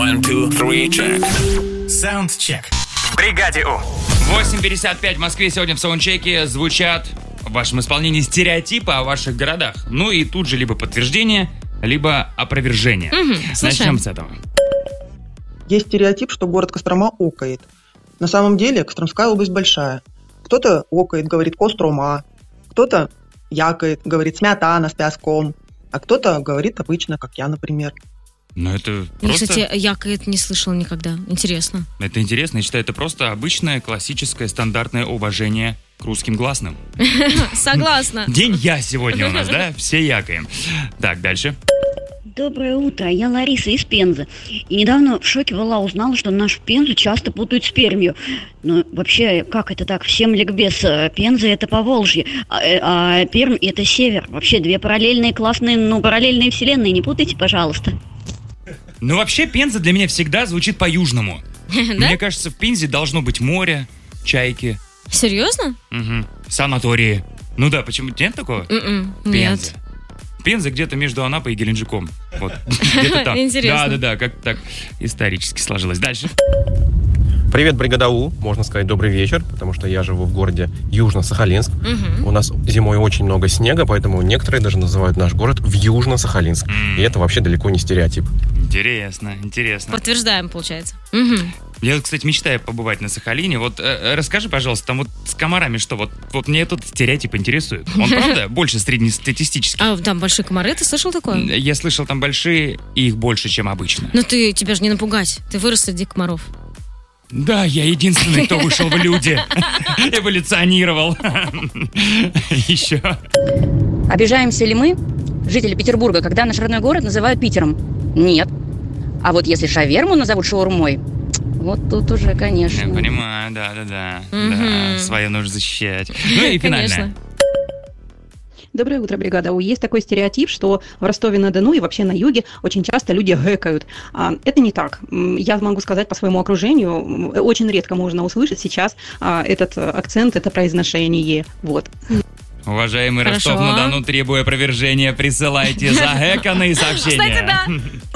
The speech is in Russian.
1, 2, 3, check. Soundcheck. В бригаде У. 8:55 в Москве. Сегодня в саундчеке звучат в вашем исполнении стереотипы о ваших городах. Ну и тут же либо подтверждение, либо опровержение. Начнем с этого. Есть стереотип, что город Кострома окает. На самом деле Костромская область большая. Кто-то окает, говорит Кострома, кто-то якает, говорит сметана с пяском, а кто-то говорит обычно, как я, например. Ну это Я, просто... кстати, якает не слышала никогда. Интересно. Это интересно. Я считаю, это просто обычное, классическое, стандартное уважение к русским гласным. Согласна. День я сегодня у нас, да? Все якаем. Так, дальше. Доброе утро, я Лариса из Пензы. И недавно в шоке была, узнала, что нашу Пензу часто путают с Пермью. Но вообще, как это так? Всем ликбез. Пенза — это Поволжье, а Пермь — это север. Вообще, две параллельные классные, параллельные вселенные. Не путайте, пожалуйста. Ну, вообще, Пенза для меня всегда звучит по-южному. Мне кажется, в Пензе должно быть море, чайки. Серьезно? Угу. Санатории. Ну да, почему нет такого? Нет. Пенза где-то между Анапой и Геленджиком. Вот, где-то там. Интересно. Да, как так исторически сложилось. Дальше. Привет, бригада У. Можно сказать добрый вечер, потому что я живу в городе Южно-Сахалинск. У нас зимой очень много снега, поэтому некоторые даже называют наш город в Южно-Сахалинск. И это вообще далеко не стереотип. Интересно. Подтверждаем, получается. Я, кстати, мечтаю побывать на Сахалине. Вот расскажи, пожалуйста, там вот с комарами что? Вот мне этот стереотип интересует. Он, правда, больше среднестатистический? А там большие комары, ты слышал такое? Я слышал, там большие, и их больше, чем обычно. Ну тебя же не напугать. Ты вырос среди комаров. Да, я единственный, кто вышел в люди. Эволюционировал. Еще. Обижаемся ли мы, жители Петербурга, когда наш родной город называют Питером? Нет. А вот если шаверму назовут шаурмой, вот тут уже, конечно. Я понимаю, да. Свое нужно защищать. Ну и финальное. Конечно. Доброе утро, бригада У. Есть такой стереотип, что в Ростове-на-Дону и вообще на юге очень часто люди гэкают. Это не так. Я могу сказать по своему окружению, очень редко можно услышать сейчас этот акцент, это произношение. Вот. Уважаемый Ростов-на-Дону, требуя опровержения, присылайте загэканные сообщения. Кстати, да.